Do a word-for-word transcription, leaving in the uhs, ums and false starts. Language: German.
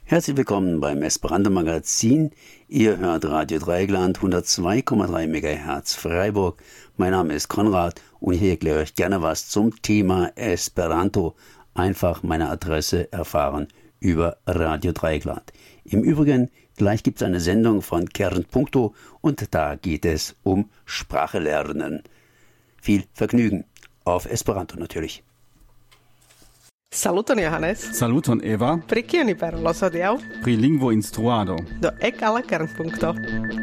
Herzlich willkommen beim Esperanto Magazin. Ihr hört Radio Dreieckland hundertzwei Komma drei Megahertz Freiburg. Mein Name ist Konrad und ich erkläre euch gerne was zum Thema Esperanto. Einfach meine Adresse erfahren über Radio Dreieckland. Im Übrigen, gleich gibt es eine Sendung von Kernpunkto und da geht es um Sprache lernen. Viel Vergnügen. Auf Esperanto natürlich. Saluton Johannes. Saluton Eva. Pri kio ni parolos hodiaŭ? Pri lingvo instruado. Do ek al la kernpunkto.